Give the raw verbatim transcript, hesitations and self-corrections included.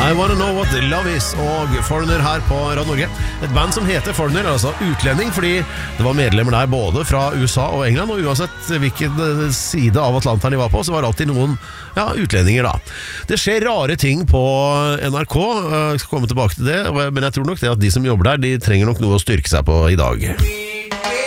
I Wanna Know What Love Is og Foreigner her på Radio Norge. Et band som heter Foreigner, altså utlending, fordi det var medlemmer der både fra U S A og England, og uansett hvilken side av Atlanteren de var på, så var det alltid noen ja, utlendinger da. Det skjer rare ting på N R K, jeg skal komme tilbake til det, men jeg tror nok det at de som jobber der, de trenger nok noe å styrke seg på i dag.